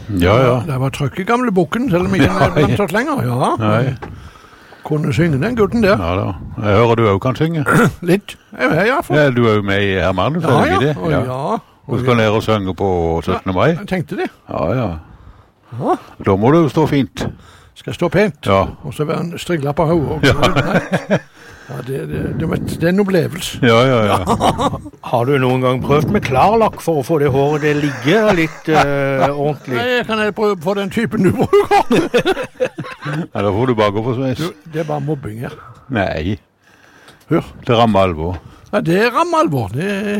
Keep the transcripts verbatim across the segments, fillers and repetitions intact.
Ja, ja. Det var trøkk i gamle bukken, selv om ikke den er blant oss lenger. Ja, Nei. Kunne synge den gutten der. Ja da. Jeg hører du også kan synge. Litt. Jeg vet, ja, for. Ja, du er jo med i Hermanus, Ja, er du ja. ikke det? Og ja. Du skal ned og synge på syttende mai? Jeg tenkte det. Ja, ja. Ja. Da må du jo stå fint. Skal jeg stå pent. Ja. Og så være en strigla på hodet. Ja. Ja, det, det, det, vet, det er en opplevelse. Ja, ja, ja. Har du noen gang prøvd med klarlakk for å få det håret det ligger litt uh, ordentlig? Nei, kan jeg prøve på den typen du bruker? Ja, da får du bare gå på sveis. Du, det er bare mobbing her. Nei. Hør. Det rammer alvor. Ja, det er rammealvor. Det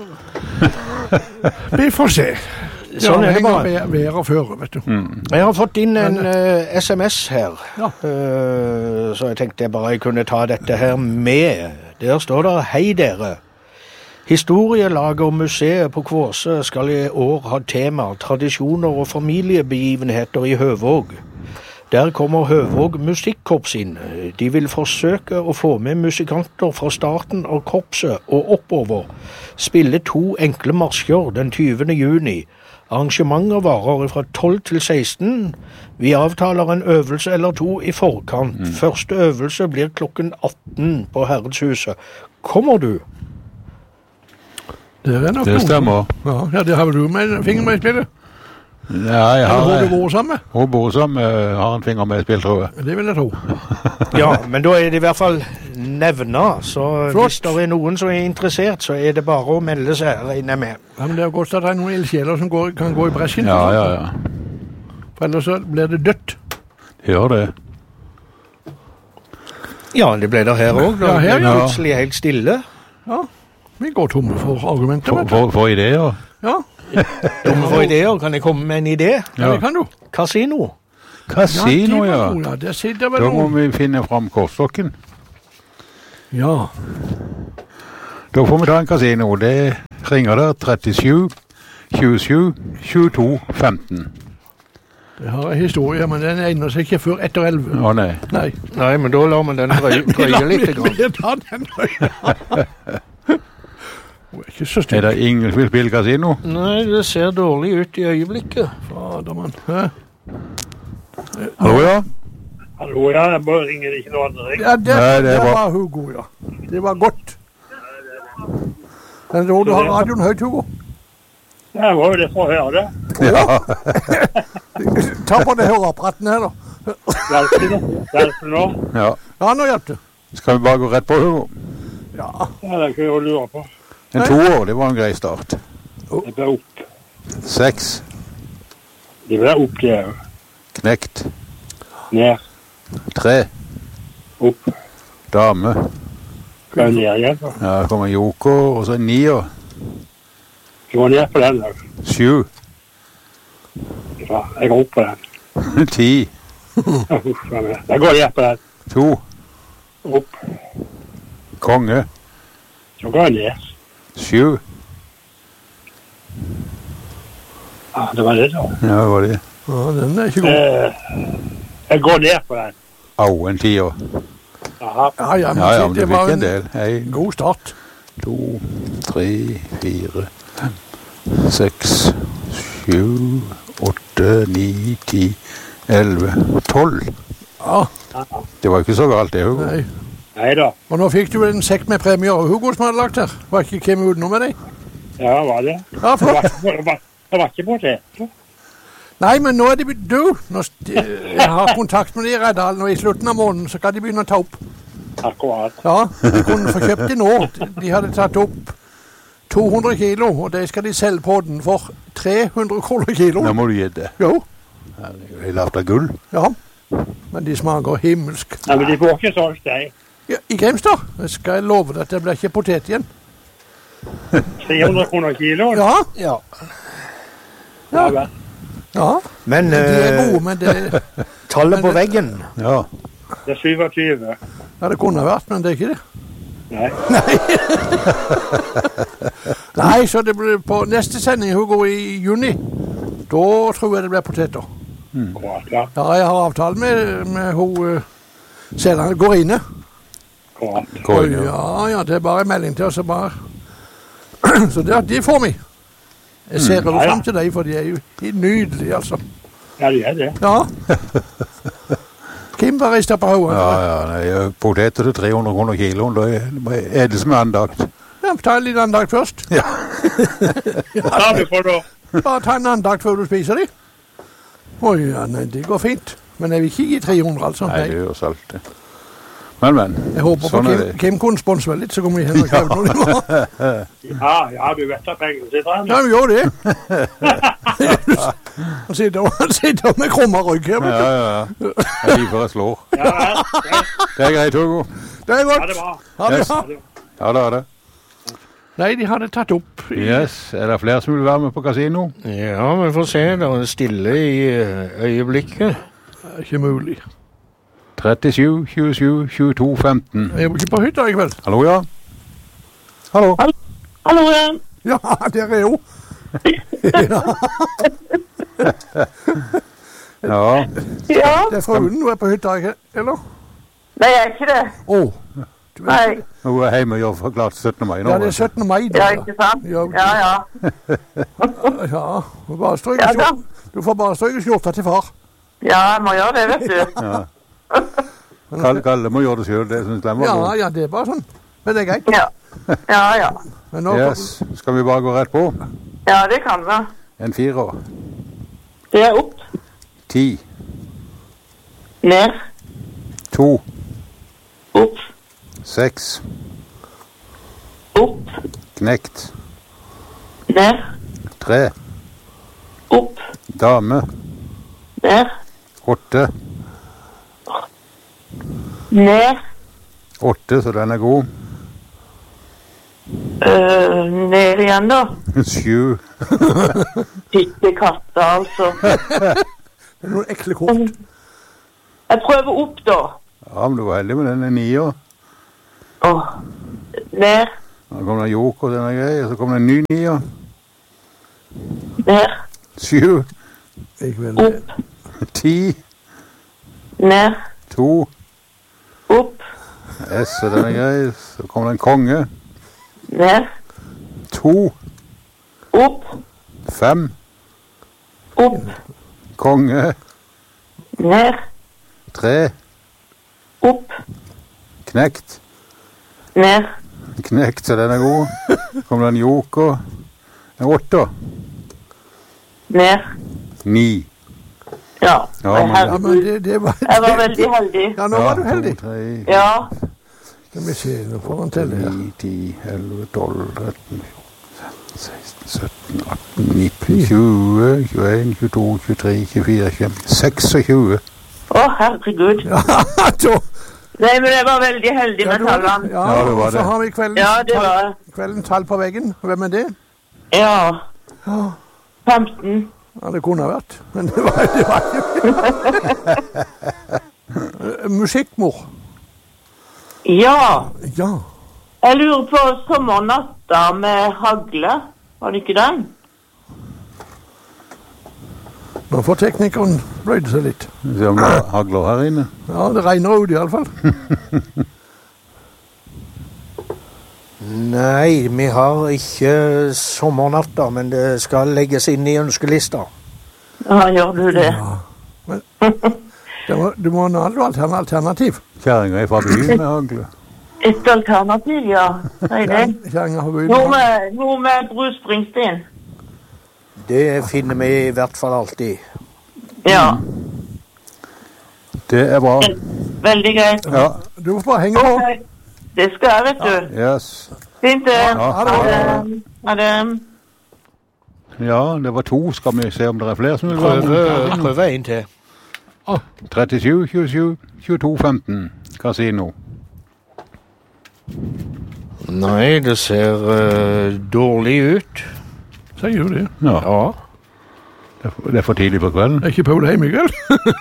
Vi får se. Sånn er det bare. Vær, vær og føre, vet du. Mm. Jeg har fått inn en uh, sms her, Ja. uh, så jeg tenkte jeg bare jeg kunne ta dette her med. Der står det: Hei dere. Historielaget og museet på Kvåse skal i år ha tema tradisjoner og familiebegivenheter i Høvåg. Der kommer Høvåg musikkorps inn. De vil forsøke å få med musikanter fra starten av korpset og oppover. Spille to enkle marsjer den tyvende juni. Arrangementer varer fra tolv til seksten. Vi avtaler en øvelse eller to i forkant. Mm. Første øvelse blir klokken atten på Herredshuset. Kommer du? Det er nok Det stemmer. noe. Ja, det har du med finger med i spillet. Ja, jeg Eller hvor du har... bor sammen. Hun bor sammen, har en finger med i spill, tror jeg. Det vil jeg tro. Ja, men da er det i hvert fall nevna, så Flott. hvis det er noen som er interessert, så er det bare å melde seg, regner jeg med. Ja, men det er godt at det er noen ildsjeler som går, kan gå i bresjen. Ja, ja, ja. For ellers så blir det dødt. Gjør det. Ja, det ble det her også. Da Ja, her, ble det ja. plutselig helt stille. Ja, vi går tomme for argumenter. For, vet du. for, for ideer. Ja, Dumme for ideer, kan jeg komme med en idé? ja, det kan du. Kasino. Kasino, det ja. var noe, ja. Der sitter vel Da må noen. vi finne fram kortstokken. Ja, Da får vi ta en kasino. Det ringer der trettisju, tjuesju, tjueto, femten. det har en historie, men den egner seg ikke før etter elleve. Å nei. Nei. Nei, men da lar vi den drøye, drøye litt. Grann. Vi tar den drøye. Hun er ikke så Er stygg. det ingen som vil spille kasino? Nei, det ser dårlig ut i øyeblikket. Fadermann. Hæ? Hallo, ja? Hallo, ja, jeg bare ringer ikke noe andre. Ja, det, Nei, det det var- var Hugo, ja. Det var godt. Men da du har radioen høyt, Hugo. Jeg var jo det for å høre det. Ja. Ta på det høreapparaten her, da. Hjelper det? Hjelper nå? ja. Ja, nå hjelper det. Skal vi bare gå rett på, Hugo? Ja. Ja, det er ikke å lure på. En toår, det var en grei start. Det ble opp. Seks. Det ble opp, det er jo. Knekt. Ned. Tre. Opp. Dame. Skal jeg ned igjen, da? Ja, det kommer joker, og så en nier. Du må ned på den, da. Sju. Ja, jeg går opp på den. Ti. Ja, uff, hva med det? Jeg går ned på den. To. Opp. Konge. Så går jeg ned. Sju. Ja, det var det, da. Ja, det var det. Ja, den er ikke god. Eh, jeg går ned på den. Au, en tier. Aha. Ja, ja, men, Ja, ja, se, men det du var fikk en en del. En, god start. to, tre, fire, fem, seks, sju, åtte, ni, ti, elleve, tolv. Ja, Det var ikke så galt det, Hugo. nei. Neida. Og nå fikk du en sekk med premier, Hugo, som hadde lagt her. Var ikke Kim utenom med deg? Ja, hva var det? Ja, Det var, flott. det var, det var ikke på det. Nei, men nå er de be- du, nå st- jeg har kontakt med de i Reddal, og i slutten av måneden så kan de begynne å ta opp. Akkurat. Ja, de kunne få kjøpt de nå. De hadde tatt opp to hundre kilo, og det skal de selge på den for tre hundre kroner kilo. Nå må du gi det. Jo, Det er jo helt lavt av gull. ja. Men de smaker himmelsk. Nei, men de får ikke sånn steg. Ja, I Grimstad jeg skal jeg love deg at det blir ikke potet igjen. tre hundre kroner kilo. Ja, Ja. Ja, vel. ja. Men De er eh, gode, men det, tallet på veggen. Ja. Det er syvogtyve. ja, det kunne vært, men det er ikke det. Nei. Nei, så det blir på neste sending, Hugo, i juni. Da tror jeg det blir poteter. Akkurat, ja. Ja, jeg har avtale med, med hun uh, Selene Gorine. Akkurat. Korn, ja. Ja, ja, det er bare en melding til oss. Bare. Så det, de får vi. Jeg ser Mm. over Ja, ja. frem til deg, for de er jo helt nydelige, altså. Ja, det er det. Ja. Kim var ristet på hodet. Ja, ja, nei, poteter til tre hundre kroner kiloen, da er det som er andakt. Ja, ta en liten andakt først. Ja. Hva tar du for da? Bare ta en andakt før du spiser de. Oi, ja, nei, det går fint. Men jeg vil ikke gi tre hundre, altså. Nei, det gjør salt det. Men, men. Jeg håper sånn på er Kim, det. Kim kunne sponse vel litt, så kommer vi hen og kjøpe noe. Ja, ja, du vet at pengene sitter her. Ja, vi gjør det. Han sitter, han sitter med krumma rygg her, vet Ja, du. ja, ja. Jeg er lige før jeg slår. Ja, vel. Ja, Det er greit, Hugo. Det er ja, godt. det er bra. Ha det, Yes. ja. Ja, det er bra. Ja, det er det. Nei, de hadde tatt opp. Yes. Er det flere som vil være med på kasino? Ja, vi får se. Det er stille i eh, øyeblikket. Det er ikke mulig. trettisju, tjuesju, tjueto, femten. Jeg er jo ikke på hytta i kveld. Hallo, ja? Hallo? Hallo, ja. Ja, der er hun. Ja, Ja. Ja. det er fruen du er på hytta, ikke? Eller? Nei, jeg er ikke det. Åh. Du er Nei. ikke det. Hun er hjemme og gjør forklart syttende mai nå. Ja, det er syttende mai. Ja, da. ikke sant? Ja, Ja, ja. Ja, du får bare stryke Ja, da. skjorta. Du får bare stryke skjorta til far. Ja, jeg må gjøre det, vet du. Ja. Kalle, Kalle må gjøre det selv, det synes jeg var Ja, god. ja, det er bare sånn. Men det er greit. Ja. Ja, ja. Men nå, Yes. Skal vi bare gå rett på? Ja, det kan vi. En firer. Det er opp, Ti. ned, To. opp, Seks. opp, Knekt. ned, Tre. opp, Dame. ned, Åtte. ned, Åtte, så den er god. øh, ned igjen da. Sju. Fytte katta, altså. det er noen ekle kort. Jeg prøver opp da. Ja, men du var heldig med den nier. Åh, ned, Så kom det joker, den er grei, og så kom det en ny nier. ned, Sju. Ikke vel. opp, Ti. ned, To. opp, S, og den er grei. Så kom det en konge. ned, To. opp, Fem. opp, Konge. ned, Tre. opp, Knekt. ned, Knekt, så den er god. Kom det en joker. En åtter. ned. Ni. Ja, Ja, og men- Ja, herregud. men det, det var... Jeg var veldig heldig. Ja, nå var du to, heldig. tre, Ja, Skal vi se, nå får han telle her. ni, ti, elleve, tolv, tretten, fjorten, seksten, sytten, atten, nitten, tjue, tjueen, tjueto, tjuetre, tjuefire, tjuefem, seksogtjue. å herregud. Ja, så... Nei, men jeg var veldig heldig Ja, med du- tallene. ja, Ja, det var og så det. har vi kveldens, Ja, det tall, var kveldens tall på veggen. Hvem er det? Ja. Ja, femten. ja, det kunne ha vært, men det var, det var ikke. Musikkmor. Ja. Ja. Jeg lurer på sommernatta med hagle. Var det ikke den? Nå får teknikeren bløyde seg litt. Se om det hagler her inne. Ja, det regner ut i alle fall. Nei, vi har ikke sommernatta, men det skal legges inn i ønskelista. Ja, gjør du det? Det må, du må ha noe altern- alternativ. Kjæringa er fra byen med hagle. Et alternativ, ja. Nei, det. Kjæringa har begynt. Noe med, noe med Bruce Springsteen. Det finner vi i hvert fall alltid. Ja. Det er bra. Veldig greit. Ja, Du må bare henge på. Ok. Det skal jeg, vet du. yes. Fint det. Ja, Ha ha det. det. Ha det. Ja, det var to. Skal vi se om det er flere som vil være Prøve, med? prøve en til. trettisju, tjuesju, tjueto, femten. Kasino. Nei, det ser eh, dårlig ut. Sier du det? Ja, Ja. det er for- det er for tidlig på kvelden. Er ikke Paul hjemme i kveld?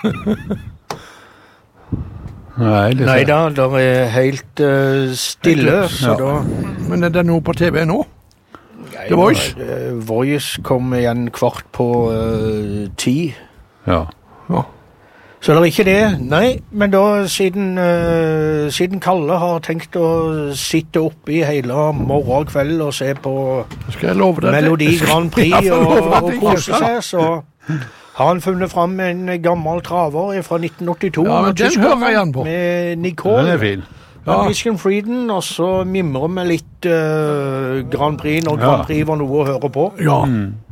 Nei, det Nei da, det er helt eh, stille, så Ja. da Men er det noe på T V nå? Nei, The Voice? da, eh, Voice kom igjen kvart på eh, ti. Ja. Ja. Så det er ikke det, nei, men da siden, uh, siden Kalle har tenkt å sitte oppe i hele morgen og kveld og se på Skal jeg love deg Melodi det? Grand Prix Jeg får og, love deg og det, kose ikke seg, så har han funnet frem en gammel traver fra nitten åttito. Ja, men den hører jeg igjen på. Med Den Nicole. er fin. Ja. Christian Frieden, og så mimrer vi litt uh, Grand Prix når Grand Ja. Prix var noe å høre på. Ja. Mm.